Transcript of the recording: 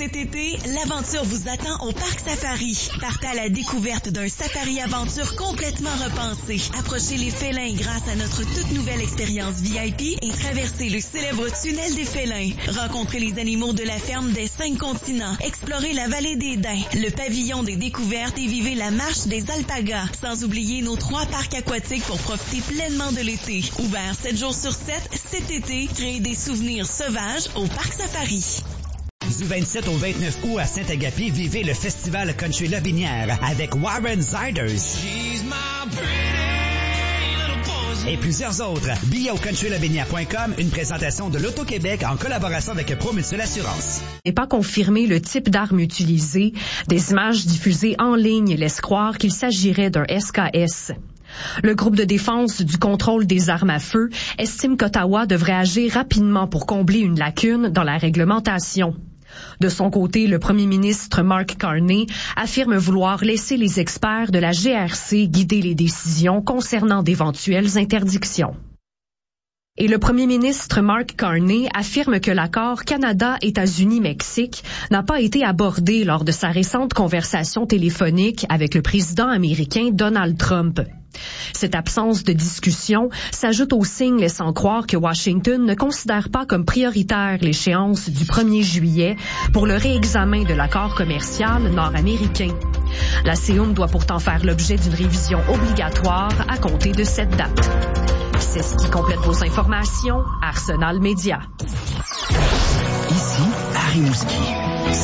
Cet été, l'aventure vous attend au Parc Safari. Partez à la découverte d'un safari-aventure complètement repensé. Approchez les félins grâce à notre toute nouvelle expérience VIP et traversez le célèbre tunnel des félins. Rencontrez les animaux de la ferme des 5 continents. Explorez la vallée des Daims, le pavillon des découvertes et vivez la marche des alpagas. Sans oublier nos 3 parcs aquatiques pour profiter pleinement de l'été. Ouvert 7 jours sur 7, cet été, créez des souvenirs sauvages au Parc Safari. Du 27 au 29 août à Saint-Agapi, vivez le festival Country Lobinière avec Warren Ziders et plusieurs autres. Billets au countrylobinière.com, une présentation de l'Auto-Québec en collaboration avec Promutuelle Assurance. N'est pas confirmé le type d'arme utilisée. Des images diffusées en ligne laissent croire qu'il s'agirait d'un SKS. Le groupe de défense du contrôle des armes à feu estime qu'Ottawa devrait agir rapidement pour combler une lacune dans la réglementation. De son côté, le premier ministre Mark Carney affirme vouloir laisser les experts de la GRC guider les décisions concernant d'éventuelles interdictions. Et le premier ministre Mark Carney affirme que l'accord Canada-États-Unis-Mexique n'a pas été abordé lors de sa récente conversation téléphonique avec le président américain Donald Trump. Cette absence de discussion s'ajoute aux signes laissant croire que Washington ne considère pas comme prioritaire l'échéance du 1er juillet pour le réexamen de l'accord commercial nord-américain. La CEUM doit pourtant faire l'objet d'une révision obligatoire à compter de cette date. C'est ce qui complète vos informations. Arsenal Média. Ici, à Rimouski.